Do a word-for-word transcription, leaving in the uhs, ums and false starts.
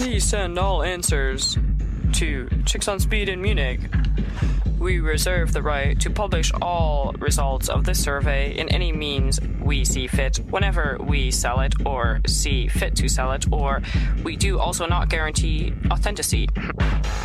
Please send all answers to Chicks on Speed in Munich. We reserve the right to publish all results of this survey in any means we see fit, whenever we sell it or see fit to sell it, or we do also not guarantee authenticity.